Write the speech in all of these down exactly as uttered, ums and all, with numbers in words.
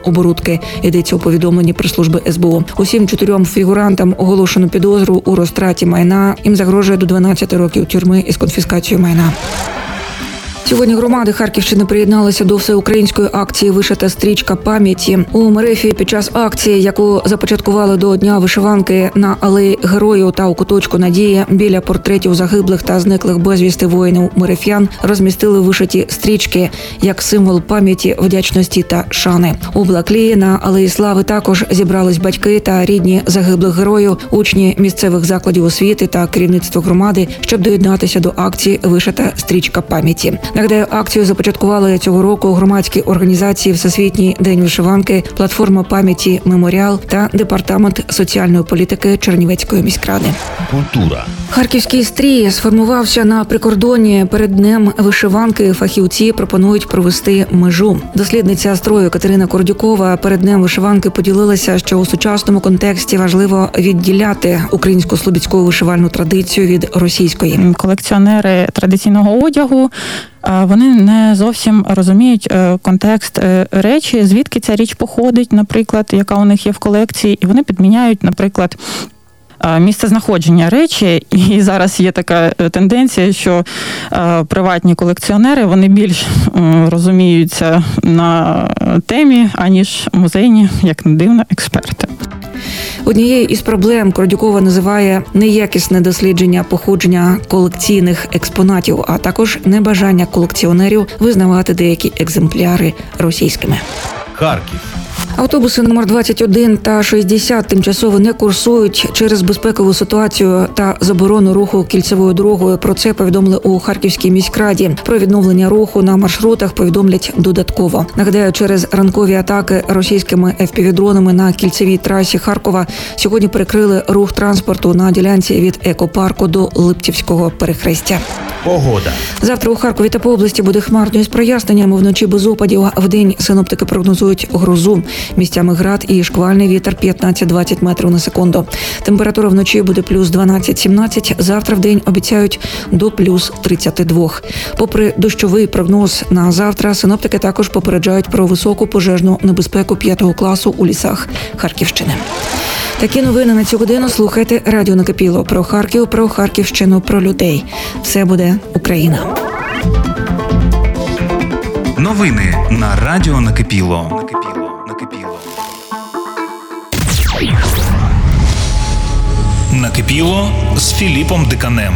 оборудки. Йдеться у повідомленні прес-служби ес бе о. Усім чотирьом фігурантам оголошено підозру у розтраті майна. Їм загрожує до дванадцяти років тюрми із конфіскацією майна. Сьогодні громади Харківщини приєдналися до всеукраїнської акції «Вишита стрічка пам'яті». У Мерефі під час акції, яку започаткували до Дня вишиванки на Алеї Героїв та у куточку Надії, біля портретів загиблих та зниклих безвісти воїнів мереф'ян розмістили вишиті стрічки як символ пам'яті, вдячності та шани. У Блаклії на Алеї Слави також зібрались батьки та рідні загиблих героїв, учні місцевих закладів освіти та керівництво громади, щоб доєднатися до акції «Вишита стрічка пам'яті». Нагадаю, акцію започаткували цього року громадські організації «Всесвітній день вишиванки», платформа пам'яті «Меморіал» та Департамент соціальної політики Чернівецької міськради. Культура. Харківський стрій сформувався на прикордонні. Перед Днем вишиванки фахівці пропонують провести межу. Дослідниця строю Катерина Кордюкова перед Днем вишиванки поділилася, що у сучасному контексті важливо відділяти українську слобідську вишивальну традицію від російської. Колекціонери традиційного одягу вони не зовсім розуміють контекст речі, звідки ця річ походить, наприклад, яка у них є в колекції, і вони підміняють, наприклад, місце знаходження речі. І зараз є така тенденція, що приватні колекціонери, вони більш розуміються на темі, аніж музейні, як не дивно, експерти. Однією із проблем Кордюкова називає неякісне дослідження походження колекційних експонатів, а також небажання колекціонерів визнавати деякі екземпляри російськими. Харків. Автобуси номер двадцять один та шістдесят тимчасово не курсують через безпекову ситуацію та заборону руху кільцевою дорогою. Про це повідомили у Харківській міськраді. Про відновлення руху на маршрутах повідомлять додатково. Нагадаю, через ранкові атаки російськими еф пі ві-дронами на кільцевій трасі Харкова сьогодні перекрили рух транспорту на ділянці від екопарку до Липцівського перехрестя. Погода. Завтра у Харкові та по області буде хмарно із проясненнями, вночі без опадів. Вдень синоптики прогнозують грозу. Місцями град і шквальний вітер п'ятнадцять-двадцять метрів на секунду. Температура вночі буде плюс дванадцять-сімнадцять, завтра вдень обіцяють до плюс тридцять два. Попри дощовий прогноз на завтра, синоптики також попереджають про високу пожежну небезпеку п'ятого класу у лісах Харківщини. Такі новини на цю годину слухайте радіо Накипіло. Про Харків, про Харківщину, про людей. Все буде Україна. Новини на радіо Накипіло. Накипіло. Накипіло. Накипіло з Філіпом Диканем.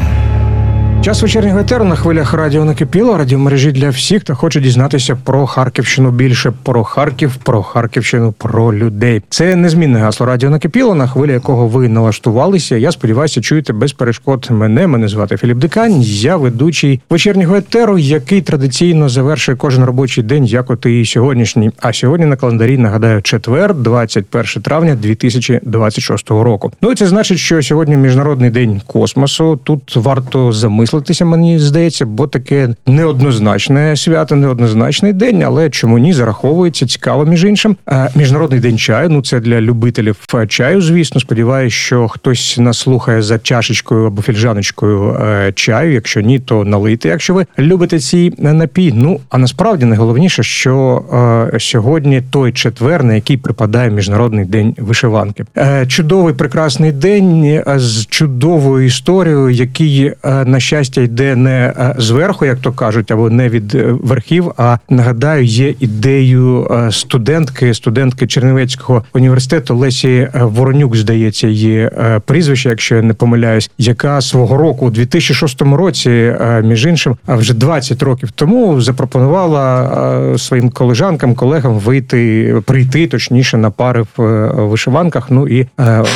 Час вечірнього етеру на хвилях радіо Накипіло, радіомережі для всіх, хто хоче дізнатися про Харківщину більше, про Харків, про Харківщину, про людей. Це незмінне гасло радіо Накипіло, на хвилі якого ви налаштувалися. Я сподіваюся, чуєте без перешкод мене. Мене звати Філіп Дикань, я ведучий вечірнього етеру, який традиційно завершує кожен робочий день, як от і сьогоднішній. А сьогодні на календарі, нагадаю, четвер, двадцять перше травня дві тисячі двадцять шостого року. Ну і це значить, що сьогодні Міжнародний день космосу. Тут варто замислитися, мені здається, бо таке неоднозначне свято, неоднозначний день, але чому ні, зараховується, цікаво між іншим. Міжнародний день чаю, ну це для любителів чаю, звісно. Сподіваюсь, що хтось нас слухає за чашечкою або фільжаночкою чаю, якщо ні, то налийте, якщо ви любите цей напій. Ну, а насправді найголовніше, що сьогодні той четвер, на який припадає Міжнародний день вишиванки. Чудовий, прекрасний день з чудовою історією, який, на щастя, йде не зверху, як то кажуть, або не від верхів, а, нагадаю, є ідеєю студентки, студентки Чернівецького університету Лесі Воронюк, здається, її прізвище, якщо я не помиляюсь, яка свого року, у дві тисячі шостому році, між іншим, вже двадцять років тому запропонувала своїм колежанкам, колегам вийти, прийти, точніше, на пари в вишиванках. Ну і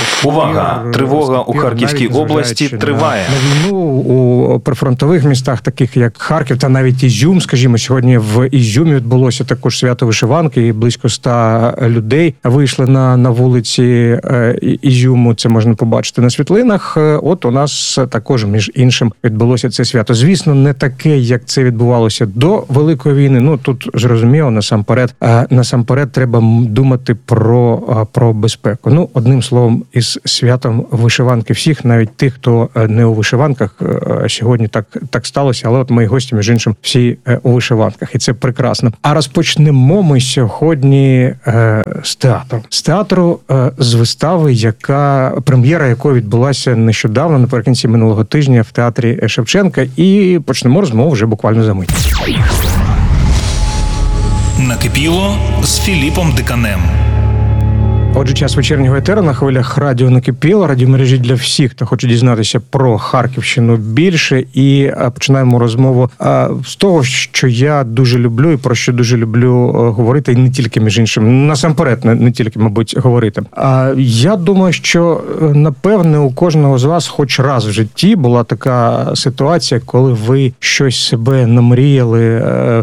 увага! Тривога у Харківській області триває. На війну у прифронтових містах, таких як Харків та навіть Ізюм, скажімо, сьогодні в Ізюмі відбулося також свято вишиванки, і близько ста людей вийшли на, на вулиці Ізюму, це можна побачити на світлинах. От у нас також, між іншим, відбулося це свято. Звісно, не таке, як це відбувалося до Великої війни, ну тут зрозуміло, насамперед, насамперед треба думати про, про безпеку. Ну, одним словом, із святом вишиванки всіх, навіть тих, хто не у вишиванках сьогодні сьогодні так, так сталося, але от мої гості, між іншим, всі у вишиванках, і це прекрасно. А розпочнемо ми сьогодні е, з театру. З театру, е, з вистави, яка, прем'єра якої відбулася нещодавно, наприкінці минулого тижня в театрі Шевченка, і почнемо розмову вже буквально за мить. Накипіло з Філіпом Диканем. Отже, час вечірнього етеру на хвилях радіо «Накипіло», радіомережі для всіх, хто хоче дізнатися про Харківщину більше. І починаємо розмову з того, що я дуже люблю і про що дуже люблю говорити, і не тільки, між іншим, насамперед, не, не тільки, мабуть, говорити. А я думаю, що, напевне, у кожного з вас хоч раз в житті була така ситуація, коли ви щось себе намріяли,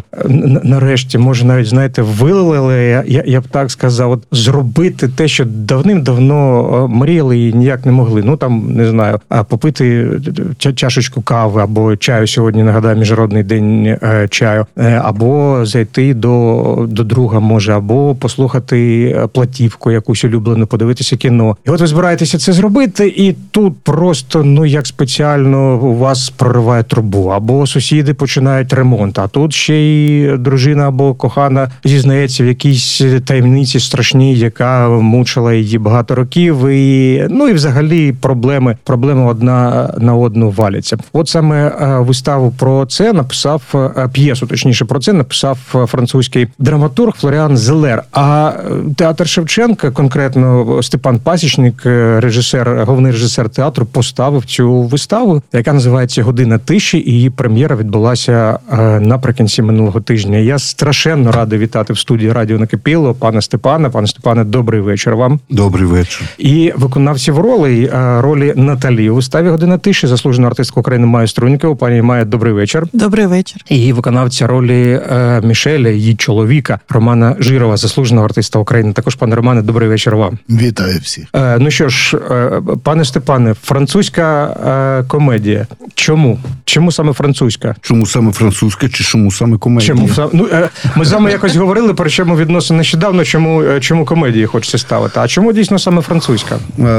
нарешті, може, навіть, знаєте, вилили, я, я б так сказав, от, зробити те, що давним-давно мріяли і ніяк не могли. Ну, там, не знаю, попити чашечку кави або чаю, сьогодні, нагадаю, Міжнародний день чаю, або зайти до, до друга, може, або послухати платівку якусь улюблену, подивитися кіно. І от ви збираєтеся це зробити, і тут просто, ну, як спеціально у вас прориває трубу, або сусіди починають ремонт, а тут ще й дружина або кохана зізнається в якійсь таємниці страшній, яка мучила її багато років, і, ну, і взагалі проблеми, проблеми одна на одну валяться. От саме виставу про це написав, п'єсу, точніше, про це написав французький драматург Флоріан Зелер. А театр Шевченка, конкретно Степан Пасічник, режисер, головний режисер театру, поставив цю виставу, яка називається «Година тиші», і її прем'єра відбулася наприкінці минулого тижня. Я страшенно радий вітати в студії радіо «Накипіло» пана Степана. Пане Степане, добрий вечір вам. Добрий вечір. І виконавців ролей, ролі Наталі у виставі «Година тиші», заслужена артистка України Майя Струнькова. Пані Майя, добрий вечір. Добрий вечір. І виконавця ролі Мішеля, її чоловіка, Романа Жирова, заслуженого артиста України. Також, пане Романе, добрий вечір вам. Вітаю всіх. Ну що ж, пане Степане, французька комедія. Чому? Чому саме французька? Чому саме французька, чи чому саме комедія? Чому? Ну, ми з вами якось говорили, про чому відносно нещодавно, чому, чому комедії хочеться ставити. А чому дійсно саме французька?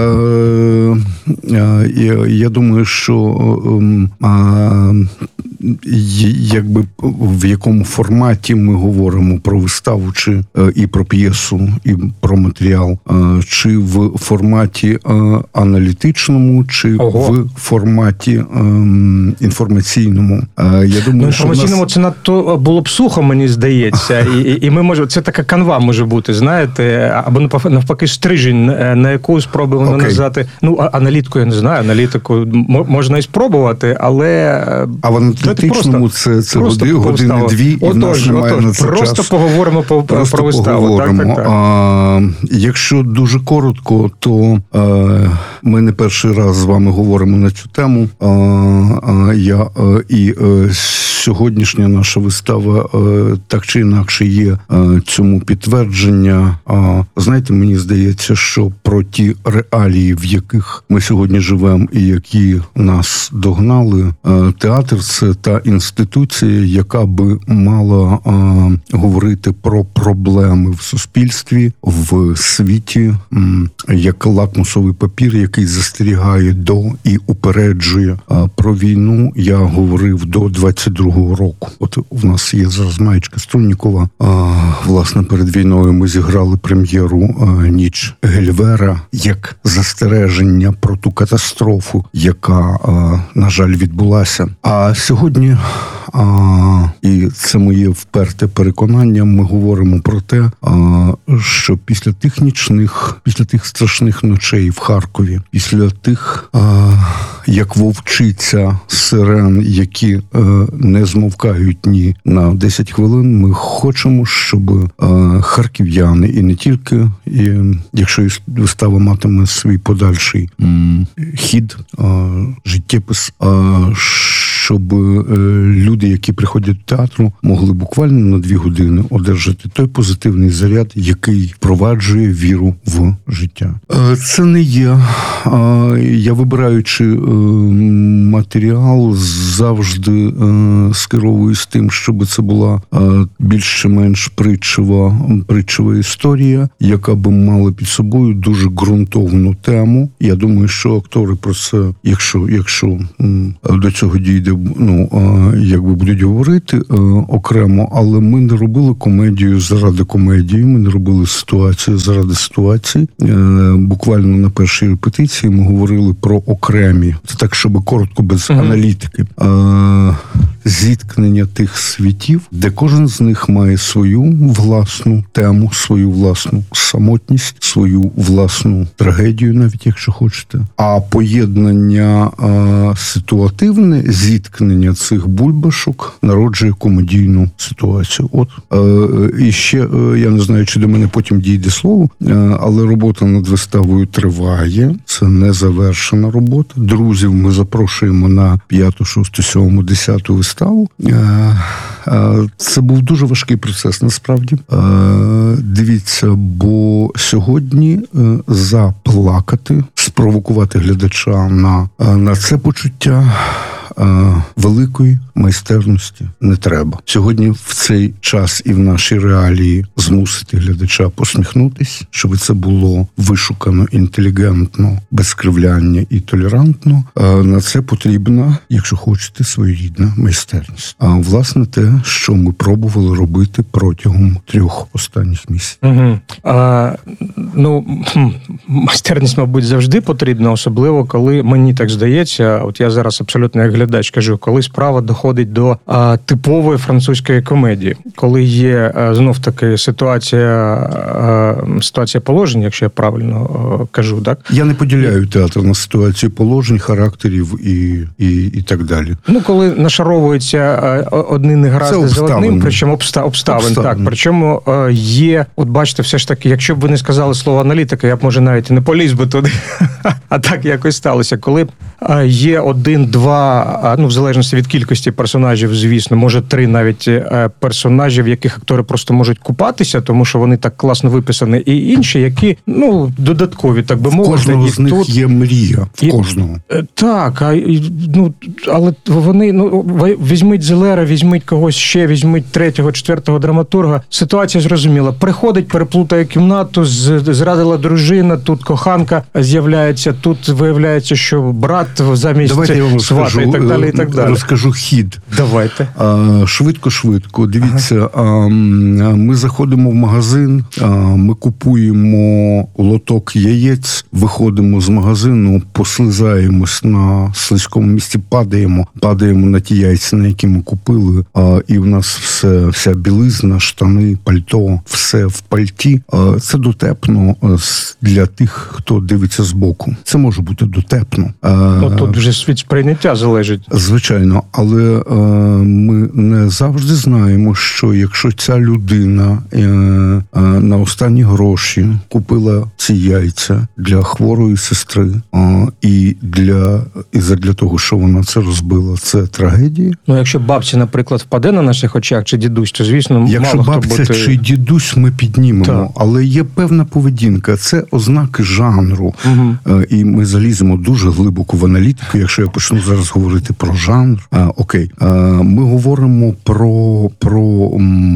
Я думаю, що якби в якому форматі ми говоримо про виставу, чи і про п'єсу, і про матеріал, чи в форматі аналітичному, чи Ого. в форматі інформаційному. Я думаю, ну, інформаційному нас... це надто було б сухо, мені здається. І, і ми можемо, це така канва може бути, знаєте, або навпаки стрижень, на яку спробуємо okay. нанизати. Ну, аналітику я не знаю, аналітику можна і спробувати, але... А в аналітичному це, це годи, години-дві, і в нас немає отож, на це просто час. Поговоримо по, просто про виставу. Поговоримо. Так, так, так. А, якщо дуже коротко, то а, ми не перший раз з вами говоримо на цю тему. А, а, я, а, і а, сьогоднішня наша вистава а, так чи інакше є а, цьому підтвердження. А, знаєте, мені здається, що про ті реалії, в яких ми сьогодні живемо і які нас догнали, а, театр – це та інституція, яка би мала а, говорити про проблеми в суспільстві, в світі, м, як лакмусовий папір, який застерігає до і упереджує. А, про війну я говорив до двадцять другого року. От у нас є зараз Маєчка Струнькова. А, власне, перед війною ми зіграли прем'єру а, «Ніч Гельвера» як застереження про ту катастрофу, яка, а, на жаль, відбулася. А сьогодні, а, і це моє вперте переконання, ми говоримо про те, а, що після тих нічних, після тих страшних ночей в Харкові, після тих, а, як вовчиця сирен, які а, не змовкають ні на десять хвилин, ми хочемо, щоб а, харків'яни, і не тільки, і, якщо вистава матиме свій подальший м, хід, а, життєпис, а, щоб люди, які приходять до театру, могли буквально на дві години одержати той позитивний заряд, який впроваджує віру в життя. Це не є. Я, вибираючи матеріал, завжди скеровуюсь з тим, щоб це була більш чи менш притчева, притчева історія, яка би мала під собою дуже ґрунтовну тему. Я думаю, що актори про це, якщо, якщо до цього дійде ну, якби будуть говорити окремо, але ми не робили комедію заради комедії, ми не робили ситуацію заради ситуації. Буквально на першій репетиції ми говорили про окремі, це так, щоб коротко, без mm-hmm. аналітики, зіткнення тих світів, де кожен з них має свою власну тему, свою власну самотність, свою власну трагедію, навіть якщо хочете. А поєднання а, ситуативне, зіткнення цих бульбашок народжує комедійну ситуацію. От. А, і ще, я не знаю, чи до мене потім дійде слово, а, але робота над виставою триває. Це не завершена робота. Друзів ми запрошуємо на п'яту, шосту, сьому, десяту виставу. А, а, це був дуже важкий процес, насправді. А, дивіться, бо сьогодні заплакати, спровокувати глядача на, на це почуття великої майстерності не треба. Сьогодні в цей час і в нашій реалії змусити глядача посміхнутись, щоб це було вишукано, інтелігентно, без кривляння і толерантно. На це потрібна, якщо хочете, своєрідна майстерність. А власне те, що ми пробували робити протягом трьох останніх місяців. Угу. А, ну, майстерність, мабуть, завжди потрібна, особливо, коли, мені так здається, от я зараз абсолютно як глядач кажу, коли справа доходить до а, типової французької комедії, коли є а, знов-таки ситуація, а, ситуація положень, якщо я правильно а, кажу, так? Я не поділяю театр на ситуацію положень, характерів і, і, і так далі. Ну, коли нашаровуються а, одні негаразди за одним, причому обста, обставин, обставин, так, причому а, є, от бачите, все ж таки, якщо б ви не сказали слово аналітика, я б, може, навіть і не поліз би туди, а так якось сталося, коли а, є один, два, ну, в залежності від кількості персонажів, звісно, може три навіть персонажі, в яких актори просто можуть купатися, тому що вони так класно виписані, і інші, які, ну, додаткові, так би мовити. В кожного з них тут є мрія, в і... кожного. Так, а, ну, але вони, ну, візьміть Зелера, візьміть когось ще, візьміть третього, четвертого драматурга. Ситуація зрозуміла. Приходить, переплутає кімнату, зрадила дружина, тут коханка з'являється, тут виявляється, що брат замість свата і так далі, і так далі. Розкажу хід. Давайте. Швидко-швидко. Дивіться, ага. Ми заходимо в магазин, ми купуємо лоток яєць, виходимо з магазину, послизаємось на слизькому місці, падаємо, падаємо на ті яйця, на які ми купили, і в нас все, вся білизна, штани, пальто, все в пальті. Це дотепно для тих, хто дивиться збоку. Це може бути дотепно. Ну, тут вже від сприйняття залежить. Звичайно, але е, ми не завжди знаємо, що якщо ця людина е, е, на останні гроші купила ці яйця для хворої сестри е, і для і для того, що вона це розбила, це трагедія. Ну, якщо бабця, наприклад, впаде на наших очах, чи дідусь, то, звісно, якщо мало бабця хто бути... чи дідусь ми піднімемо, так. Але є певна поведінка, це ознаки жанру. Угу. Е, і ми заліземо дуже глибоко в аналітику, якщо я почну зараз говорити про жанр. А, окей. А, ми говоримо про, про,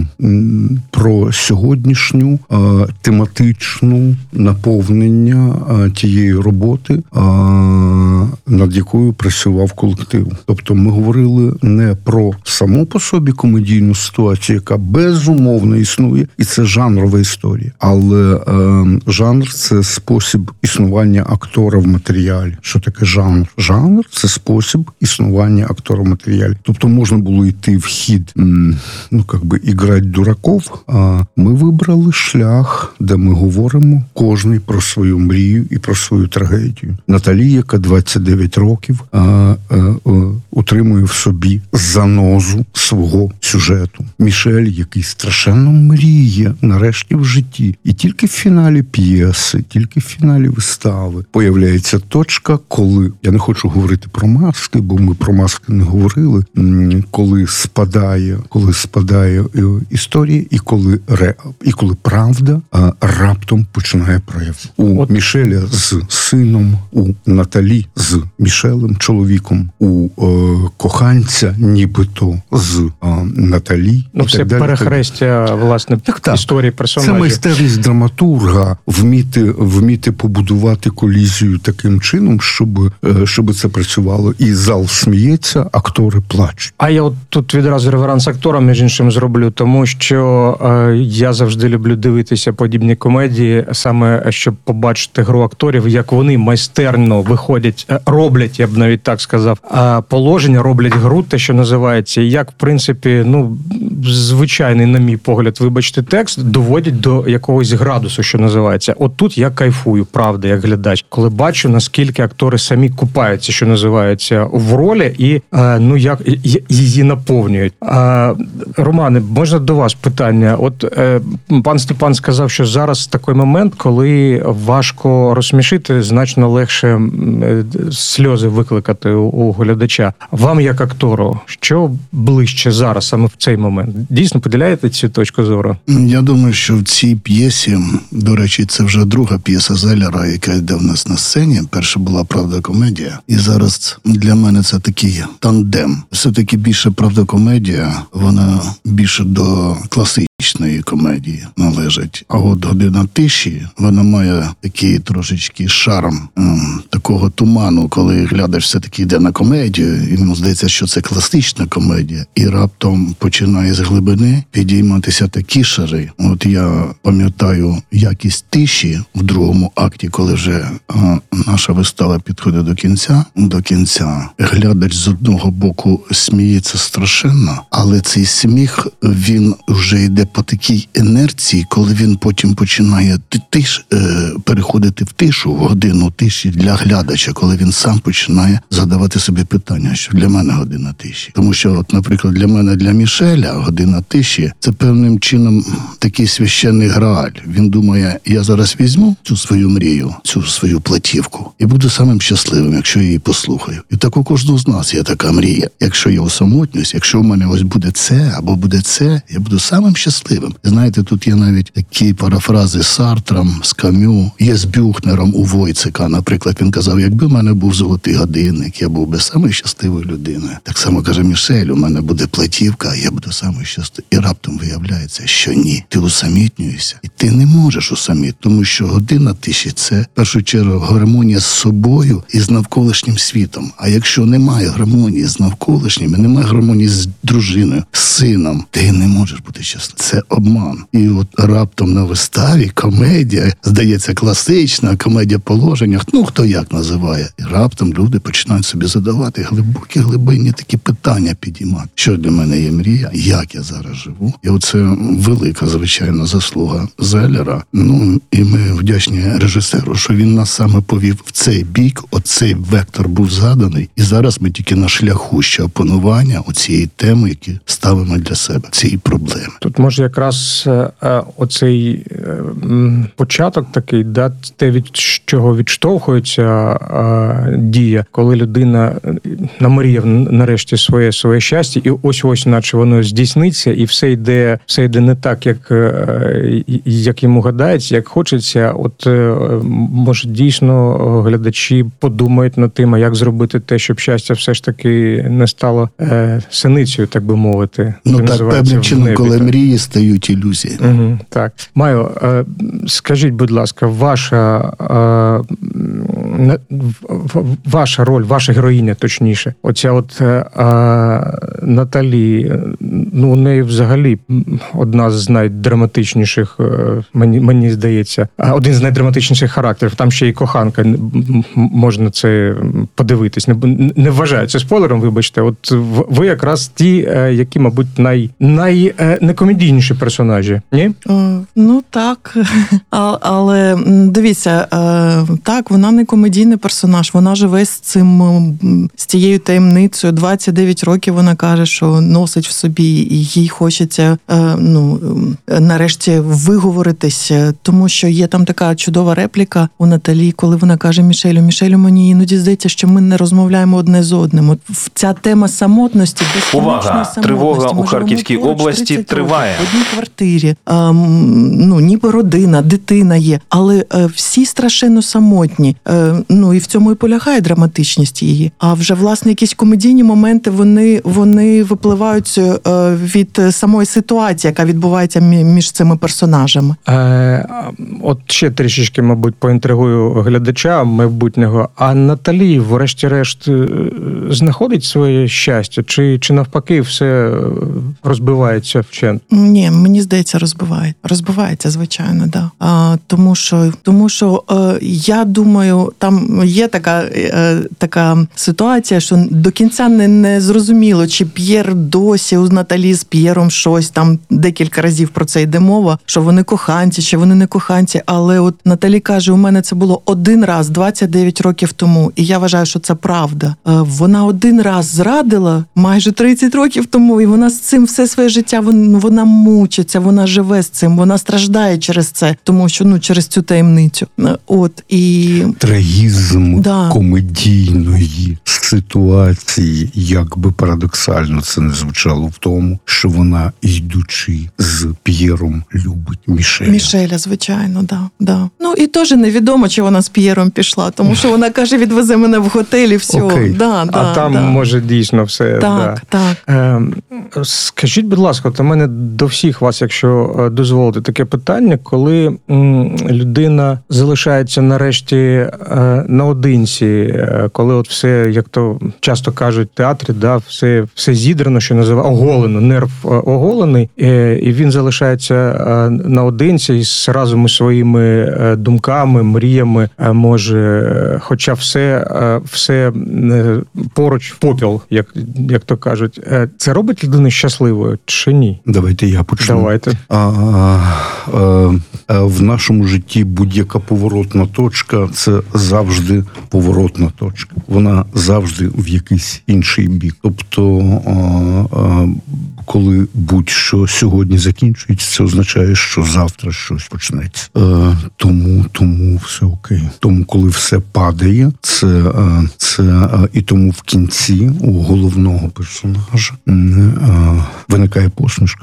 про сьогоднішню а, тематичну наповнення а, тієї роботи, а, над якою працював колектив. Тобто ми говорили не про саму по собі комедійну ситуацію, яка безумовно існує, і це жанрова історія. Але а, жанр – це спосіб існування актора в матеріалі. Що таке жанр? Жанр – це спосіб існування актора в матеріалі. Тобто можна було йти в хід, ну, як би, іграти дураков, а ми вибрали шлях, де ми говоримо кожний про свою мрію і про свою трагедію. Наталі, яка двадцять дев'ять років, а, а, а, утримує в собі занозу свого сюжету. Мішель, який страшенно мріє нарешті в житті. І тільки в фіналі п'єси, тільки в фіналі вистави появляється точка, коли, я не хочу говорити про маски, бо ми про маски не говорили, коли спадає, коли спадає історія, і коли ре, і коли правда а, раптом починає проявити. У От. Мішеля з сином, у Наталі з Мішелем, чоловіком, у коханця, нібито з е, Наталі. Ну, і все так далі. перехрестя, власне, Так, так. історії Це персонажів. майстерність драматурга вміти, вміти побудувати колізію таким чином, щоб, е, щоб це працювало. І зал сміється, актори плачуть. А я от тут відразу реверанс акторам, між іншим, зроблю, тому що е, я завжди люблю дивитися подібні комедії, саме щоб побачити гру акторів, як вони майстерно виходять, е, роблять, я б навіть так сказав, е, положення, роблять гру, те, що називається, і як, в принципі, ну, звичайний, на мій погляд, вибачте, текст доводять до якогось градусу, що називається. От тут я кайфую, правда, як глядач, коли бачу, наскільки актори самі купаються, що називається, в ролі, і е, ну як і- її наповнюють. А, Романе, можна до вас питання? От е, пан Степан сказав, що зараз такий момент, коли важко розсмішити, значно легше м, е, сльози викликати у, у глядача. Вам, як актору, що ближче зараз, саме в цей момент? Дійсно поділяєте цю точку зору? Я думаю, що в цій п'єсі, до речі, це вже друга п'єса Зеляра, яка йде в нас на сцені. Перша була «Правда-комедія». І зараз для мене це такий тандем. Все-таки більше «Правда-комедія», вона більше до класичної комедії належить. А от «Година тиші», вона має такий трошечки шарм ем, такого туману, коли глядач все-таки йде на комедію, і йому здається, що це класична комедія. І раптом починає з глибини підійматися такі шари. От я пам'ятаю якість тиші в другому акті, коли вже а, наша вистава підходить до кінця. До кінця глядач з одного боку сміється страшенно, але цей сміх, він вже йде по такій інерції, коли він потім починає тиш, е, переходити в тишу, в годину тиші для глядача, коли він сам починає задавати собі питання, що для мене година тиші. Тому що, от, наприклад, для мене, для Мішеля година тиші – це певним чином такий священний грааль. Він думає, я зараз візьму цю свою мрію, цю свою платівку і буду самим щасливим, якщо я її послухаю. І так у кожного з нас є така мрія. Якщо я усамотнюсь, якщо у мене ось буде це або буде це, я буду самим щасливим. І знаєте, тут є навіть такі парафрази з Сартром, з Камю, є з Бюхнером у Войцека. Наприклад, він казав, якби в мене був золотий годинник, я був би самою щасливою людиною. Так само каже Мішель, у мене буде платівка, я буду самою щасливою. І раптом виявляється, що ні. Ти усамітнюєшся. І ти не можеш усамітнити, тому що година тиші – це, в першу чергу, гармонія з собою і з навколишнім світом. А якщо немає гармонії з навколишнім, і немає гармонії з дружиною, з сином, ти не можеш бути щасливим. Це обман. І от раптом на виставі комедія, здається, класична, комедія положеннях, ну хто як називає. І раптом люди починають собі задавати глибокі, глибинні такі питання підіймати. Що для мене є мрія? Як я зараз живу? І оце велика, звичайно, заслуга Зеляра. Ну, і ми вдячні режисеру, що він нас саме повів в цей бік, оцей вектор був заданий. І зараз ми тільки на шляху ще опанування оцієї теми, які ставимо для себе, цієї проблеми. Тут може якраз е, е, оцей е, м, початок такий, да, те, від чого відштовхується е, дія, коли людина намріяв нарешті своє своє щастя, і ось-ось, наче воно здійсниться, і все йде, все йде не так, як, е, як йому гадається, як хочеться. От е, може дійсно глядачі подумають над тим, а як зробити те, щоб щастя все ж таки не стало е, синицею, так би мовити. Ну Що так, називається певним в чином, небі, коли так. мрії стають ілюзії. Угу, так. Майо, е, скажіть, будь ласка, ваша, е, на- в- в- ваша роль, ваша героїня, точніше, оця от е, Наталі, ну, у неї взагалі одна з найдраматичніших, е, мені, мені здається, а один з найдраматичніших характерів, там ще й коханка, м- м- можна це подивитись. Не, не вважаю це спойлером, вибачте, от в- ви якраз ті, е, які, мабуть, най, най е, некомедійніші персонажі, ні? Е, Ну так, А- але м, дивіться, е, так, вона не комедійний персонаж, вона живе з цим, м, з цією таємницею. двадцять дев'ять років вона каже, що носить в собі, і їй хочеться, е, ну, е, нарешті виговоритись, тому що є там така чудова репліка у Наталі, коли вона каже Мішелю, Мішелю, мені іноді здається, що ми не розмовляємо одне з одним. От в- ця тема самотності, безкінечної Увага! самотності. Тривога Ми у живемо Харківській поруч області тридцять років, триває. в одній квартирі, ем, ну, ніби родина, дитина є, але е, всі страшенно самотні. Е, ну і в цьому і полягає драматичність її. А вже, власне, якісь комедійні моменти, вони, вони випливають е, від самої ситуації, яка відбувається між цими персонажами. Е, от ще трішечки, мабуть, поінтригую глядача майбутнього. А Наталі, врешті-решт, знаходить своє щастя? Чи, чи навпаки все розбивається вщент? Ні, мені здається, розбиває. Розбивається, звичайно, да. А, тому що, тому що е, я думаю, там є така, е, така ситуація, що до кінця не, не зрозуміло, чи П'єр досі у Наталі з П'єром щось, там декілька разів про це йде мова, що вони коханці, чи вони не коханці, але от Наталі каже, у мене це було один раз, двадцять дев'ять років тому, і я вважаю, що це правда. Е, вона один раз зрадила майже тридцять років тому, і вона з цим все своє життя, вона, вона мучиться, вона живе з цим, вона страждає через це, тому що, ну, через цю таємницю. От, і... Трагізм да. комедійної ситуації, як би парадоксально це не звучало, в тому, що вона, йдучи з П'єром, любить Мішеля. Мішеля, звичайно, да, да. Ну, і теж невідомо, чи вона з П'єром пішла, тому що вона каже, відвезе мене в готель і все. Окей. Да, да, а там, да. може, дійсно все. Так, да. так. Е, скажіть, будь ласка, от у мене до всіх вас, якщо дозволите, таке питання, коли м, людина залишається нарешті е, наодинці, е, коли от все, як то часто кажуть в театрі, да, все, все зідрано, що називає, оголено, нерв оголений, е, і він залишається е, наодинці із разом із своїми е, думками, мріями, е, може, хоча все, е, все е, поруч в попіл, як, як то кажуть. Е, це робить людину щасливою чи ні? Давайте я почну. Давайте. А, а, а, в нашому житті будь-яка поворотна точка – це завжди поворотна точка. Вона завжди в якийсь інший бік. Тобто, а, а, коли будь-що сьогодні закінчується, це означає, що завтра щось почнеться. А, тому, тому все окей. Тому, коли все падає, це, а, це а, і тому в кінці у головного персонажа а, виникає посмішка.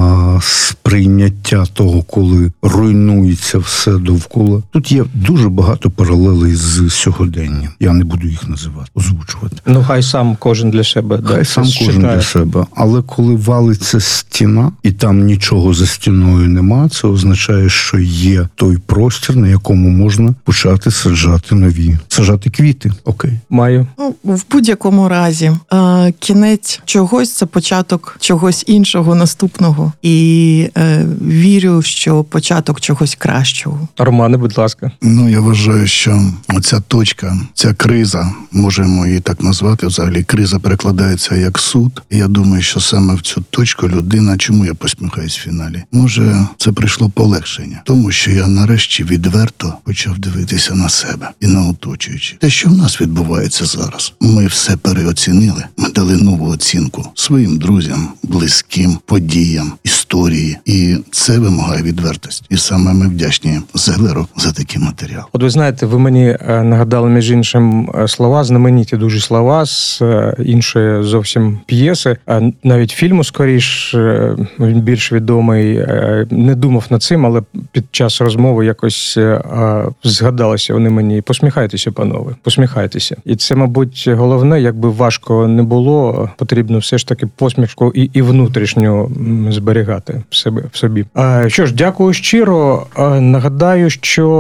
А сприйняття того, коли руйнується все довкола. Тут є дуже багато паралелей з сьогоденням. Я не буду їх називати, озвучувати. Ну, хай сам кожен для себе. Хай да, сам кожен считає. для себе. Але коли валиться стіна, і там нічого за стіною нема, це означає, що є той простір, на якому можна почати саджати нові. Саджати квіти. Окей. Маю. Ну, в будь-якому разі, е, кінець чогось – це початок чогось іншого, наступного. І е, вірю, що початок чогось кращого. Романе, будь ласка. Ну, я вважаю, що оця точка, ця криза, можемо її так назвати, взагалі криза перекладається як суд. І я думаю, що саме в цю точку людина, чому я посміхаюсь в фіналі? Може, це прийшло полегшення. Тому що я нарешті відверто почав дивитися на себе і на оточуючих. Те, що в нас відбувається зараз. Ми все переоцінили, ми дали нову оцінку своїм друзям, близьким, подіям, історії. І це вимагає відвертості. І саме ми вдячні Зелеру за такий матеріал. От ви знаєте, ви мені нагадали, між іншим, слова, знамениті дуже слова з іншої зовсім п'єси, навіть фільму, скоріш, він більш відомий. Не думав над цим, але під час розмови якось згадалися вони мені. Посміхайтеся, панове, посміхайтеся. І це, мабуть, головне, якби важко не було, потрібно все ж таки посмішку і, і внутрішню зберігати в себе в собі. А, що ж, дякую щиро. А, нагадаю,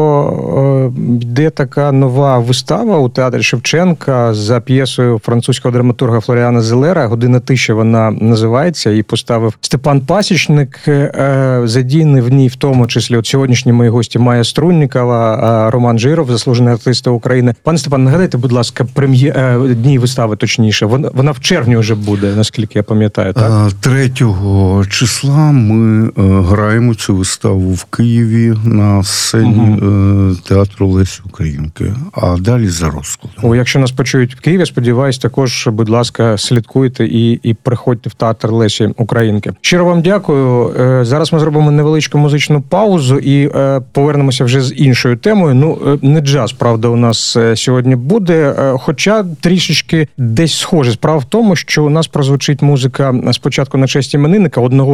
що йде така нова вистава у театрі Шевченка за п'єсою французького драматурга Флоріана Зелера. «Година тиші» вона називається, і поставив Степан Пасічник. Задійний в ній в тому числі от сьогоднішні мої гості Майя Струннікова, Роман Жиров, заслужений артист України. Пане Степан, нагадайте, будь ласка, прем'є... дні вистави точніше. Вона, вона в червні вже буде, наскільки я пам'ятаю, так? третього числа ми граємо цю виставу в Києві на сцені угу. театру Лесі Українки, а далі за розкладом. О, якщо нас почують в Києві, сподіваюсь, також, будь ласка, слідкуйте і, і приходьте в театр Лесі Українки. Щиро вам дякую. Зараз ми зробимо невеличку музичну паузу і повернемося вже з іншою темою. Ну, не джаз, правда, у нас сьогодні буде, хоча трішечки десь схоже. Справа в тому, що у нас прозвучить музика спочатку на честь іменинника, одного з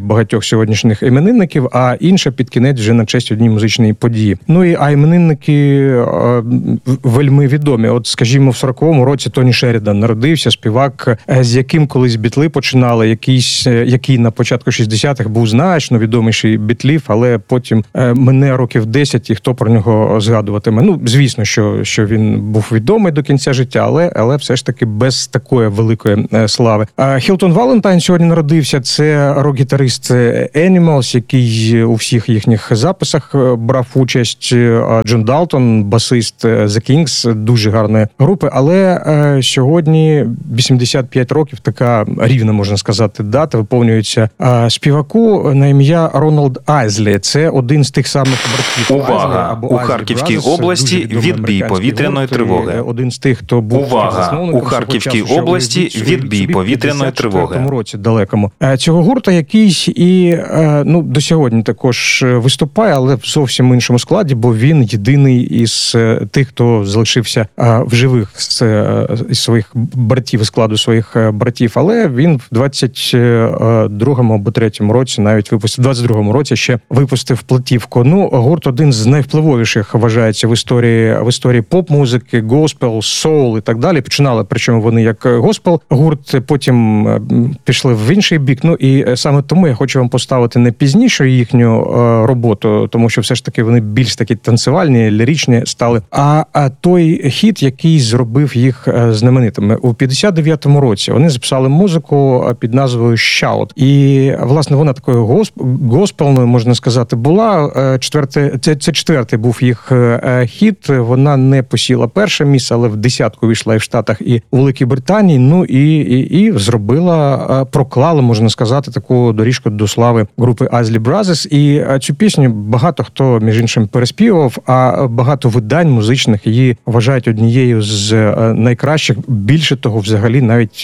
багатьох сьогоднішніх іменинників, а інша під кінець вже на честь однієї музичної події. Ну і а іменинники е, вельми відомі. От, скажімо, в сороковому році Тоні Шерідан народився, співак, з яким колись бітли починали, якийсь, який на початку шістдесятих був значно відоміший бітлів, але потім е, мине років десять, і хто про нього згадуватиме. Ну, звісно, що, що він був відомий до кінця життя, але, але все ж таки без такої великої е, слави. А Хілтон Валентайн сьогодні народився. Це рок-гітарист Animals, який у всіх їхніх записах брав участь. Джон Далтон, басист The Kings, дуже гарної групи, але е, сьогодні вісімдесят п'ять років, така рівна, можна сказати, дата, виповнюється е, співаку на ім'я Рональд Айзлі. Це один з тих самих братів. Увага! У Харківській області відбій повітряної тривоги. Один з тих, хто був Увага! У Харківській області відбій повітряної тривоги. В році далекому. Цього гурта якийсь і, ну, до сьогодні також виступає, але в зовсім іншому складі, бо він єдиний із тих, хто залишився в живих з із своїх братів, складу своїх братів, але він в двадцять другому або третьому році навіть випустив, в двадцять другому році ще випустив платівку. Ну, гурт один з найвпливовіших вважається в історії, в історії поп-музики, госпел, соул і так далі. Починали, причому вони як госпел гурт, потім пішли в інший бік. Ну і саме тому я хочу вам поставити не пізніше їхню роботу, тому що все ж таки вони більш такі танцювальні, ліричні стали, а, а той хіт, який зробив їх знаменитими. У п'ятдесят дев'ятому році вони записали музику під назвою Shout. І, власне, вона такою госп... госпелною, можна сказати, була. Четверте... Це, це четвертий був їх хіт. Вона не посіла перше місце, але в десятку вийшла і в Штатах, і у Великій Британії. Ну і, і, і зробила, проклала, можна сказати, таку доріжку до слави групи Isley Brothers. І цю пісню багато хто, між іншим, переспівав, а багато видань музичних її вважають однією з найкращих. Більше того, взагалі, навіть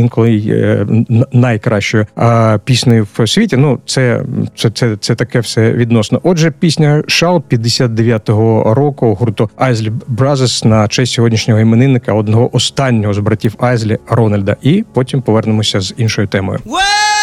інколи найкращою піснею в світі. Ну, це, це, це, це таке все відносно. Отже, пісня Shout п'ятдесят дев'ятого року гурту Isley Brothers на честь сьогоднішнього іменинника, одного останнього з братів Айзлі, Рональда. І потім повернемося з іншою темою. Well!